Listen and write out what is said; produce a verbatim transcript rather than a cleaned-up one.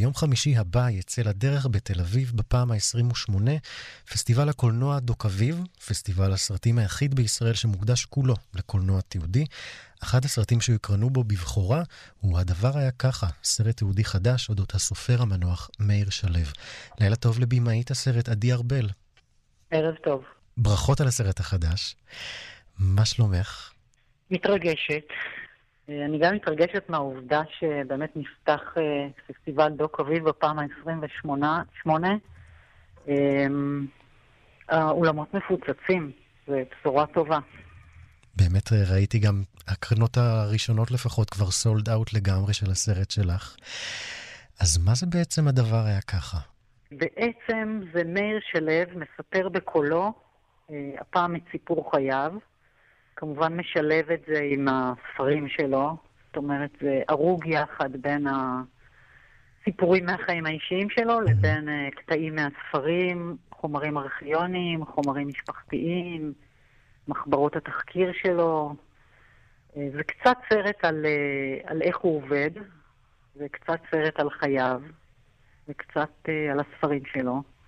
ביום חמישי הבא יצא לדרך בתל אביב בפעם ה-עשרים ושמונה פסטיבל הקולנוע דוק אביב, פסטיבל הסרטים היחיד בישראל שמוקדש כולו לקולנוע תיעודי. אחד הסרטים שהוקרנו בו בבחורה הוא הדבר היה ככה, סרט תיעודי חדש אודות הסופר המנוח מאיר שלו. לילה טוב לבימאית הסרט עדי ארבל. ערב טוב. ברכות על הסרט החדש. מה שלומך? מתרגשת. אני גם מתרגשת מהעובדה שבאמת נפתח פסטיבל דוק אביב בפעם ה-עשרים ושמונה. האולמות מפוצצים, זה בשורה טובה. באמת ראיתי גם הקרנות הראשונות לפחות כבר סולד אאוט לגמרי של הסרט שלך. אז מה זה בעצם הדבר היה ככה? בעצם זה מאיר שלו מספר בקולו, הפעם את סיפור חייו. כמובן משלב את זה עם הספרים שלו. זאת אומרת, זה ארוג יחד בין הסיפורים מהחיים האישיים שלו לבין קטעים מהספרים, חומרים ארכיוניים, חומרים משפחתיים, מחברות התחקיר שלו. זה קצת סרט על, על איך הוא עובד, זה קצת סרט על חייו, וקצת על הספרים שלו.